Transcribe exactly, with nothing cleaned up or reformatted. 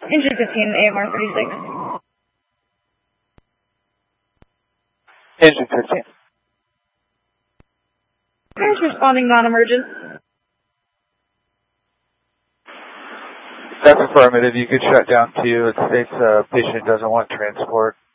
Engine fifteen, A M R thirty-six. Engine fifteen. Who's responding non-emergent? That's affirmative. You could shut down to you. It states uh, patient doesn't want transport.